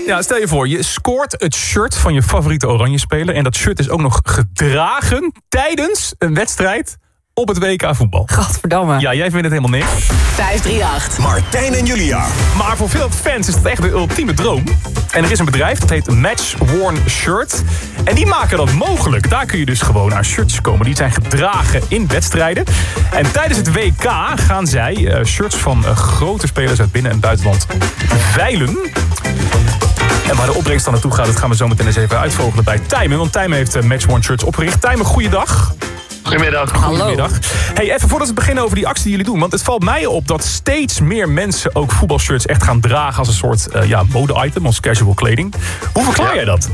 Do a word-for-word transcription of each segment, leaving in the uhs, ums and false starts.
Ja, stel je voor, je scoort het shirt van je favoriete Oranje-speler... en dat shirt is ook nog gedragen tijdens een wedstrijd op het W K voetbal. Gadverdamme. Ja, jij vindt het helemaal niks. vijf drie acht. Martijn en Julia. Maar voor veel fans is het echt de ultieme droom. En er is een bedrijf, dat heet Match Worn Shirt. En die maken dat mogelijk. Daar kun je dus gewoon aan shirts komen. Die zijn gedragen in wedstrijden. En tijdens het W K gaan zij uh, shirts van uh, grote spelers uit binnen- en buitenland veilen. En waar de opbrengst dan naartoe gaat, dat gaan we zo meteen eens even uitvogelen bij Tijmen. Want Tijmen heeft uh, Match Worn Shirts opgericht. Tijmen, goeiedag. Goedemiddag. Goedemiddag. Hey, even voordat we beginnen over die actie die jullie doen. Want het valt mij op dat steeds meer mensen ook voetbalshirts echt gaan dragen als een soort uh, ja, mode-item, als casual kleding. Hoe verklaar Ja. jij dat?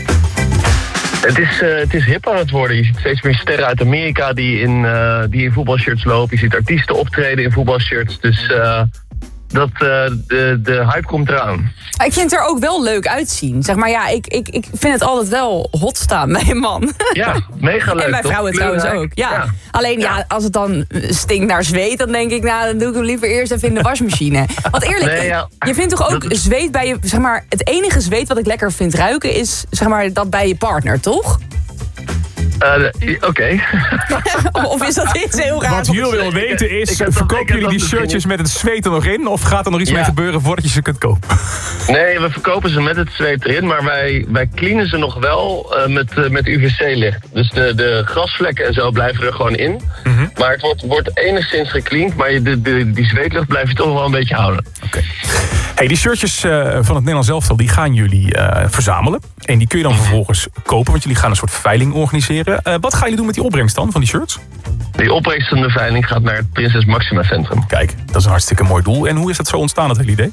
Het is, uh, het is hip aan het worden. Je ziet steeds meer sterren uit Amerika die in, uh, die in voetbalshirts lopen. Je ziet artiesten optreden in voetbalshirts. Dus uh, dat, uh, de, de hype komt eraan. Ik vind het er ook wel leuk uitzien. Zeg maar, ja, ik, ik, ik vind het altijd wel hot staan bij een man. Ja, mega leuk. En bij toch? vrouwen trouwens ook. Ja. Ja. Alleen ja. Ja. als het dan stinkt naar zweet, dan denk ik, nou, dan doe ik hem liever eerst even in de wasmachine. Want eerlijk, Nee, ja. je vindt toch ook Dat- zweet bij je, zeg maar, het enige zweet wat ik lekker vind ruiken is, zeg maar, dat bij je partner, toch? Uh, Oké. Okay. Of is dat iets heel raar? Wat Jules wil weten ik is, heb dat- ik verkopen heb jullie dat die misschien shirtjes niet. met het zweet er nog in? Of gaat er nog iets Ja. mee gebeuren voordat je ze kunt kopen? Nee, we verkopen ze met het zweet erin, maar wij, wij cleanen ze nog wel uh, met, uh, met U V C-licht. Dus de, de grasvlekken en zo blijven er gewoon in. Mm-hmm. Maar het wordt, wordt enigszins gecleaned, maar je, de, de, die zweetlucht blijf je toch wel een beetje houden. Oké. Hey, die shirtjes uh, van het Nederlands elftal, die gaan jullie uh, verzamelen. En die kun je dan vervolgens kopen, want jullie gaan een soort veiling organiseren. Uh, wat gaan jullie doen met die opbrengst dan, van die shirts? Die opbrengst van de veiling gaat naar het Prinses Maxima Centrum. Kijk, dat is een hartstikke mooi doel. En hoe is dat zo ontstaan, dat hele idee?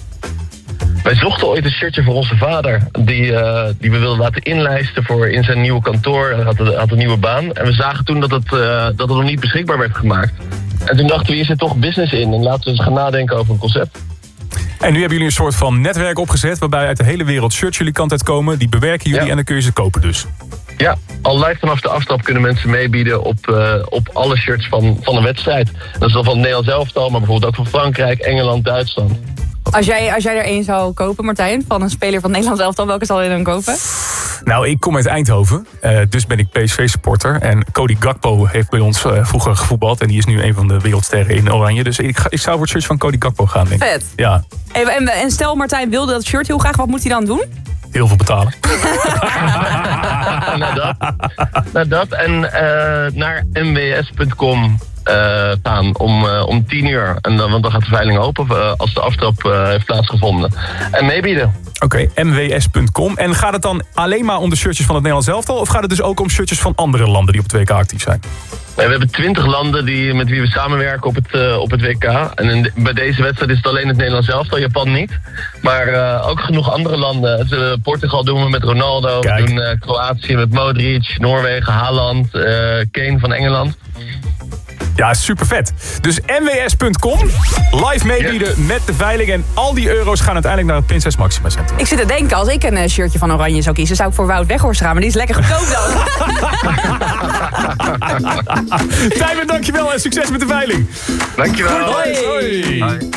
Wij zochten ooit een shirtje voor onze vader, die, uh, die we wilden laten inlijsten voor in zijn nieuwe kantoor. Hij had, had een nieuwe baan. En we zagen toen dat het, uh, dat het nog niet beschikbaar werd gemaakt. En toen dachten we, hier zit toch business in. En laten we eens gaan nadenken over een concept. En nu hebben jullie een soort van netwerk opgezet, waarbij uit de hele wereld shirts jullie kant uit komen. Die bewerken jullie Ja. en dan kun je ze kopen dus. Ja, al live vanaf de aftrap kunnen mensen meebieden op, uh, op alle shirts van, van een wedstrijd. Dat is dan van het Nederlands elftal, maar bijvoorbeeld ook van Frankrijk, Engeland, Duitsland. Als jij, als jij er één zou kopen, Martijn, van een speler van het Nederlands elftal, welke zal je dan kopen? Nou, ik kom uit Eindhoven, uh, dus ben ik P S V-supporter. En Cody Gakpo heeft bij ons uh, vroeger gevoetbald. En die is nu een van de wereldsterren in Oranje. Dus ik, ga, ik zou voor het shirt van Cody Gakpo gaan, denk ik. Vet. Ja, En, en, en stel Martijn wilde dat shirt heel graag, wat moet hij dan doen? heel veel betalen. nou, dat, nou dat en uh, naar m w s punt com uh, gaan om, uh, om tien uur. En dan, want dan gaat de veiling open uh, als de aftrap uh, heeft plaatsgevonden. En meebieden. Oké, m w s punt com. En gaat het dan alleen maar om de shirtjes van het Nederlands elftal? Of gaat het dus ook om shirtjes van andere landen die op het W K actief zijn? Nee, we hebben twintig landen die, met wie we samenwerken op het, uh, op het W K. En in de, bij deze wedstrijd is het alleen het Nederlands elftal, Japan niet. Maar uh, ook genoeg andere landen. Dus, uh, Portugal doen we met Ronaldo. Kijk. We doen uh, Kroatië met Modric, Noorwegen, Haaland, uh, Kane van Engeland. Ja, super vet. Dus m w s punt com, live meebieden met de veiling. En al die euro's gaan uiteindelijk naar het Prinses Maxima Centrum. Ik zit te denken, als ik een uh, shirtje van Oranje zou kiezen, zou ik voor Wout Weghorst gaan, maar die is lekker goedkoop dan. Tijmen, dankjewel en succes met de veiling. Dankjewel. Hoi. Hoi. Hoi.